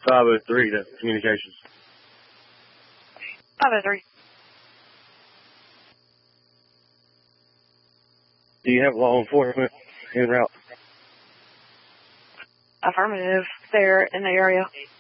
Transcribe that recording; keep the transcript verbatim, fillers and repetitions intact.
five oh three, that's communications. five oh three. Do you have law enforcement en route? Affirmative. They're in the area.